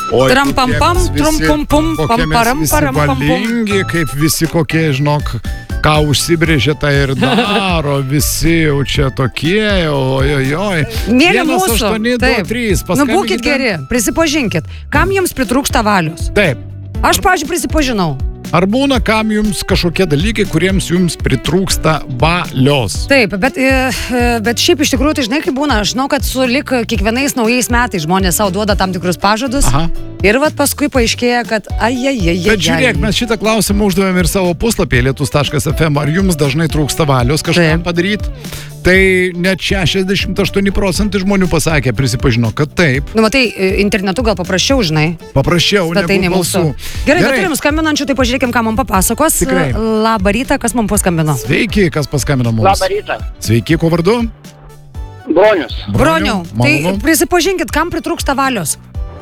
Trampampam, trumpampum, pamparam, parampam. Valingi, kaip visi kokie, žinok, ką užsibrėžė, tai ir daro, visi jau čia tokie, ojojoj. Mėly mūsų, 1-8-2-3, nu būkit geri, prisipažinkit, kam jums pritrūksta valios? Taip. Aš, pavyzdžiui, prisipažinau. Ar būna kam jums kažkokie dalykai, kuriems jums pritrūksta valios? Taip, bet šiaip iš tikrųjų, tai žinai, kaip būna, aš žinau, kad sulik kiekvienais naujais metais žmonės savo duoda tam tikrus pažadus. Aha. Ir vat paskui paaiškėja, kad Bet žiūrėk, mes šitą klausimą uždavėm ir savo puslapyje lietus.fm. Ar jums dažnai trūksta valios kažką padaryti? Tai net 68% žmonių pasakė, prisipažino, kad taip. Nu, matai, internetu gal paprasčiau, žinai. Paprasčiau, negu balsų. Gerai, bet turim skambinančių, tai pažiūrėkim, ką mums papasakos. Tikrai. Labą rytą, kas mums paskambino? Sveiki, kas paskambino mums? Labą rytą. Sveiki, kuo vardu? Bronius. Broniau, tai malonu. prisipažinkit, kam pritrūksta valios?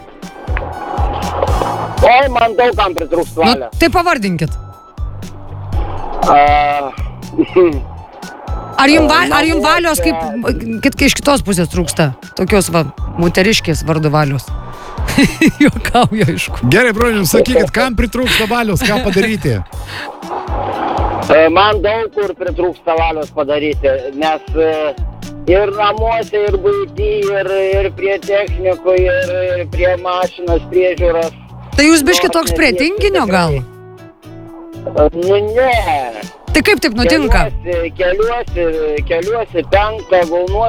Oi, man daug kam pritrūksta Nu, valios. tai pavardinkit. Ar jum valios kaip iš kitos pusės trūksta? Tokios moteriškės vardu valios. Juokauju, aišku. Gerai, Broniau, sakykit, kam pritrūksta valios, ką padaryti? Man daug kur pritrūksta valios padaryti, nes ir namuose, ir buity, ir prie technikų, ir prie mašinos priežiūros. Tai jūs biški toks prie tinginio gal? Nu ne. Tai kaip taip nutinka? Keliuosi 5, gulnuosi